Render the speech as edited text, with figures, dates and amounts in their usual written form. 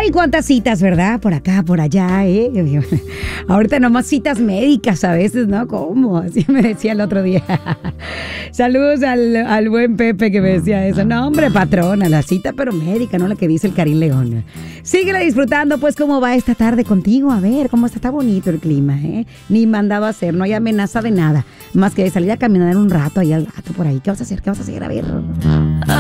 Ay, cuántas citas, ¿verdad? Por acá, por allá, ¿eh? Ahorita nomás citas médicas a veces, ¿no? ¿Cómo? Así me decía el otro día. Saludos al buen Pepe que me decía eso. No, hombre, patrona, la cita pero médica, no la que dice el Karim León. Síguela disfrutando, pues, cómo va esta tarde contigo. A ver, cómo está bonito el clima, ¿eh? Ni mandado a hacer, no hay amenaza de nada. Más que de salir a caminar un rato ahí al rato por ahí. ¿Qué vas a hacer? ¿Qué vas a hacer? A ver.